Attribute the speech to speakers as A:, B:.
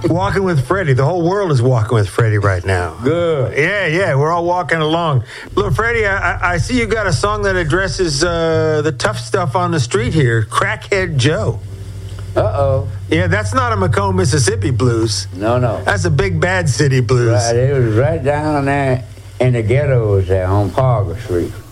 A: Walking with Freddie. The whole world is walking with Freddie right now.
B: Good.
A: Yeah, we're all walking along. Look, Freddie, I see you got a song that addresses the tough stuff on the street here. Crackhead Joe.
B: Uh-oh.
A: Yeah, that's not a Macomb, Mississippi blues.
B: No.
A: That's a big bad city blues.
B: Right, it was right down there in the ghettos there on Parker Street.